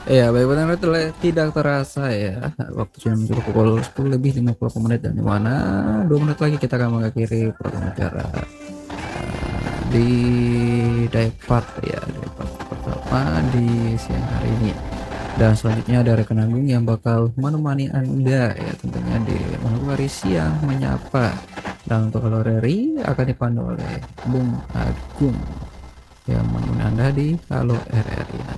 Ya, baik benar tidak terasa ya. Waktu sudah mencoba pukul 10 lebih 50 menit dan di mana 2 menit lagi kita akan mengakhiri program acara di Daipat ya, Daipat pertama di siang hari ini. Dan selanjutnya ada rekan Agung yang bakal menemani Anda ya tentunya di menunggu siang menyapa. Dan untuk kalori akan dipandu oleh Bung Agung yang menemani Anda di Halo RRI.